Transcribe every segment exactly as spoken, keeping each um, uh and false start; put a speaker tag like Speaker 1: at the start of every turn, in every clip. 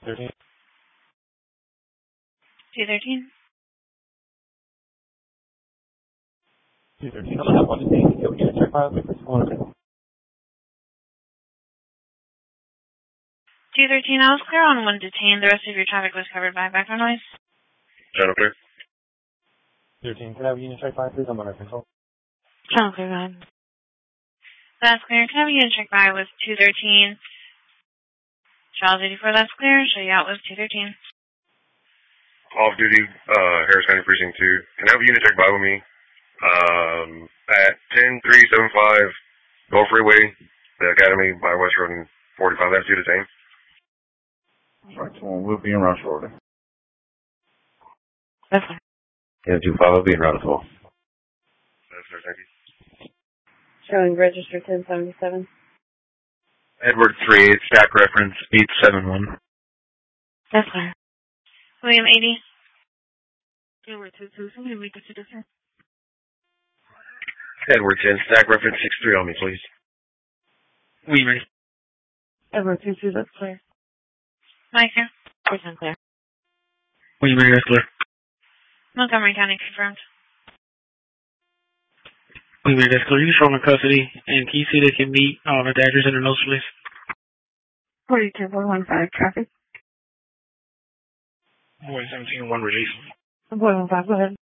Speaker 1: thirteen.
Speaker 2: two thirteen.
Speaker 1: two thirteen. I'm not one to take. Can we get a check file?
Speaker 2: two thirteen, I was clear on one detained. The rest of your traffic was covered by background noise.
Speaker 3: Channel clear.
Speaker 1: thirteen. Can I have a unit check five, please? I'm under control.
Speaker 2: Channel clear, go ahead. That's clear. Can I have a unit check by with two thirteen? Charles eighty-four, that's clear. Show you out with two thirteen.
Speaker 3: Off duty, uh, Harris County Precinct two. Can I have a unit check by with me? Um, at ten three seven five Gulf Freeway, the Academy by West Road and forty-five. That's due to same.
Speaker 4: Right, one will be in rush order.
Speaker 2: That's fine.
Speaker 5: Yeah, two five will be in route as well.
Speaker 3: Yes, sir, thank you.
Speaker 2: Showing register ten seventy-seven.
Speaker 5: Edward three eight, stack reference eight seven one.
Speaker 2: That's fine. William eighty. Edward two two, somebody make a citizen.
Speaker 5: Edward ten, stack reference six three on me, please.
Speaker 2: We ready. Edward two two, that's clear. Mike here. Person clear.
Speaker 5: We ready, that's clear.
Speaker 2: Montgomery County confirmed.
Speaker 5: We ready, that's clear. You shown in custody, and can you see they can meet uh, at the address under notes, please?
Speaker 2: forty-two point one five traffic.
Speaker 5: Boy, seventeen one release.
Speaker 2: one point one five, go ahead.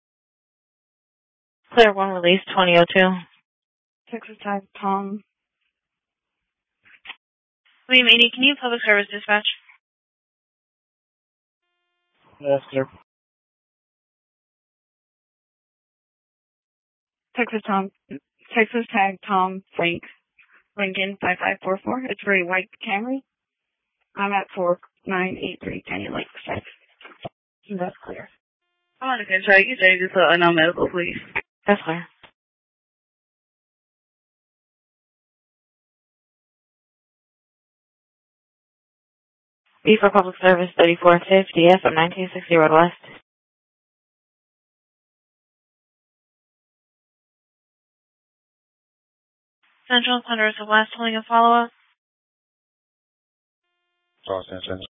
Speaker 2: Clear one release, twenty oh two. Texas type, Tom. William eighty, can you public service dispatch?
Speaker 1: Yes, sir.
Speaker 2: Texas Tom, Texas tag Tom Frank Lincoln five five four four. It's for a white Camry. I'm at four nine eight three Canyon Lake. That's clear. I'm on a good track. You say just a unknown medical, please. That's clear. B for public service thirty-four fifty F of nineteen sixty Road West. Central Ponderosa West holding a follow-up.
Speaker 4: Charleston Central.